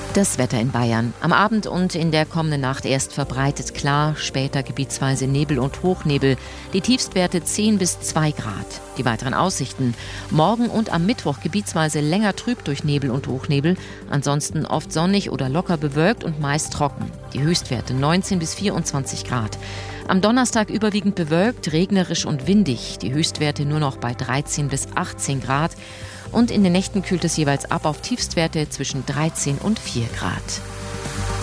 Das Wetter in Bayern. Am Abend und in der kommenden Nacht erst verbreitet klar, später gebietsweise Nebel und Hochnebel. Die Tiefstwerte 10 bis 2 Grad. Die weiteren Aussichten. Morgen und am Mittwoch gebietsweise länger trüb durch Nebel und Hochnebel. Ansonsten oft sonnig oder locker bewölkt und meist trocken. Die Höchstwerte 19 bis 24 Grad. Am Donnerstag überwiegend bewölkt, regnerisch und windig. Die Höchstwerte nur noch bei 13 bis 18 Grad. Und in den Nächten kühlt es jeweils ab auf Tiefstwerte zwischen 13 und 4 Grad.